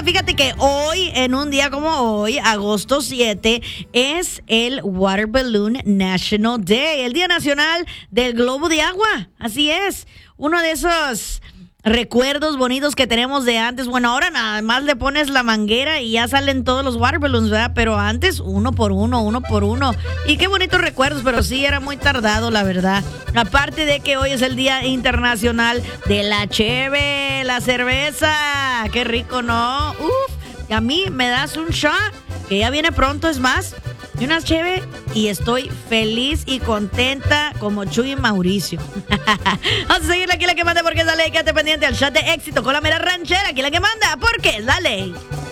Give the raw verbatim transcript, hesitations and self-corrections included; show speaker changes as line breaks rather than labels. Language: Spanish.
fíjate que hoy, en un día como hoy, agosto siete, es el Water Balloon National Day, el Día Nacional del Globo de Agua. Así es, uno de esos recuerdos bonitos que tenemos de antes. Bueno, ahora nada más le pones la manguera y ya salen todos los water balloons, ¿verdad? Pero antes, uno por uno, uno por uno. Y qué bonitos recuerdos, pero sí, era muy tardado, la verdad. Aparte de que hoy es el Día Internacional de la Cheve, la cerveza. Qué rico, ¿no? Uf, y a mí me das un shot, que ya viene pronto, es más, y una cheve, y estoy feliz y contenta como Chuy y Mauricio. Vamos a seguirle aquí la que manda porque es la ley. Quédate pendiente al chat de éxito con la mera ranchera. Aquí la que manda porque es la ley.